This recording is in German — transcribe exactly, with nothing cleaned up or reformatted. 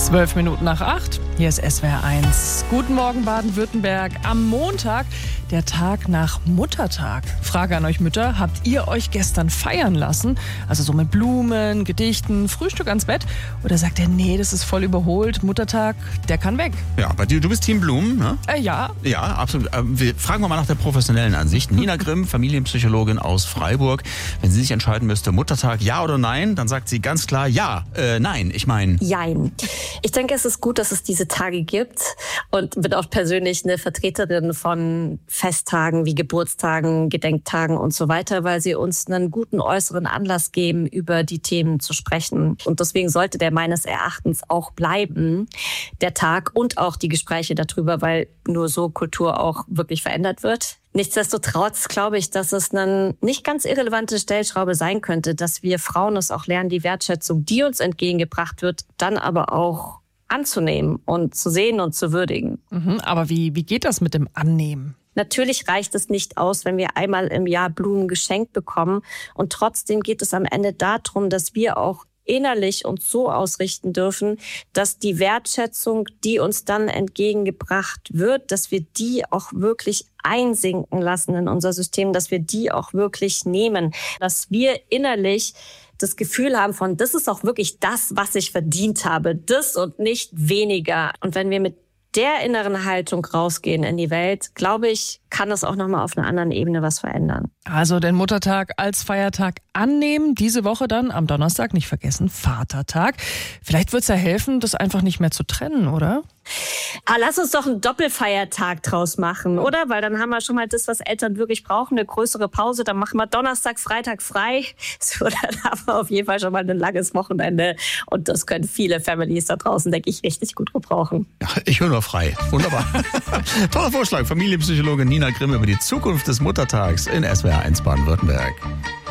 Zwölf Minuten nach acht. Hier ist S W R eins. Guten Morgen Baden-Württemberg. Am Montag, der Tag nach Muttertag. Frage an euch Mütter, habt ihr euch gestern feiern lassen? Also so mit Blumen, Gedichten, Frühstück ans Bett? Oder sagt ihr, nee, das ist voll überholt, Muttertag, der kann weg? Ja, bei dir, du bist Team Blumen, ne? Äh, ja. Ja, absolut. Wir fragen wir mal nach der professionellen Ansicht. Nina Grimm, Familienpsychologin aus Freiburg. Wenn sie sich entscheiden müsste, Muttertag ja oder nein, dann sagt sie ganz klar ja, äh, nein, ich meine... Jein. Ich denke, es ist gut, dass es diese Tage gibt und bin auch persönlich eine Vertreterin von Festtagen wie Geburtstagen, Gedenktagen und so weiter, weil sie uns einen guten äußeren Anlass geben, über die Themen zu sprechen. Und deswegen sollte der meines Erachtens auch bleiben, der Tag und auch die Gespräche darüber, weil nur so Kultur auch wirklich verändert wird. Nichtsdestotrotz glaube ich, dass es eine nicht ganz irrelevante Stellschraube sein könnte, dass wir Frauen es auch lernen, die Wertschätzung, die uns entgegengebracht wird, dann aber auch anzunehmen und zu sehen und zu würdigen. Mhm, aber wie, wie geht das mit dem Annehmen? Natürlich reicht es nicht aus, wenn wir einmal im Jahr Blumen geschenkt bekommen. Und trotzdem geht es am Ende darum, dass wir auch innerlich uns so ausrichten dürfen, dass die Wertschätzung, die uns dann entgegengebracht wird, dass wir die auch wirklich einsinken lassen in unser System, dass wir die auch wirklich nehmen, dass wir innerlich das Gefühl haben von, das ist auch wirklich das, was ich verdient habe, das und nicht weniger. Und wenn wir mit der inneren Haltung rausgehen in die Welt, glaube ich, kann es auch nochmal auf einer anderen Ebene was verändern. Also den Muttertag als Feiertag annehmen. Diese Woche dann am Donnerstag, nicht vergessen, Vatertag. Vielleicht wird es ja helfen, das einfach nicht mehr zu trennen, oder? Ah, lass uns doch einen Doppelfeiertag draus machen, oder? Weil dann haben wir schon mal das, was Eltern wirklich brauchen, eine größere Pause. Dann machen wir Donnerstag, Freitag frei. So, dann haben wir auf jeden Fall schon mal ein langes Wochenende. Und das können viele Families da draußen, denke ich, richtig gut gebrauchen. Ja, ich höre nur frei. Wunderbar. Toller Vorschlag. Familienpsychologin Nina Grimm über die Zukunft des Muttertags in S W R eins Baden-Württemberg.